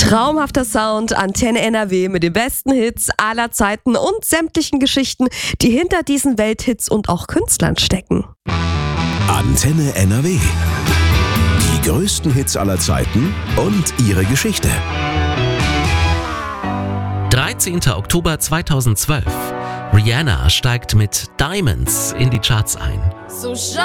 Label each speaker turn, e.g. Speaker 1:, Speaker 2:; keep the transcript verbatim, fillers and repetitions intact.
Speaker 1: Traumhafter Sound, Antenne N R W mit den besten Hits aller Zeiten und sämtlichen Geschichten, die hinter diesen Welthits und auch Künstlern stecken.
Speaker 2: Antenne N R W. Die größten Hits aller Zeiten und ihre Geschichte.
Speaker 3: dreizehnter Oktober zweitausendzwölf. Rihanna steigt mit Diamonds in die Charts ein.
Speaker 4: So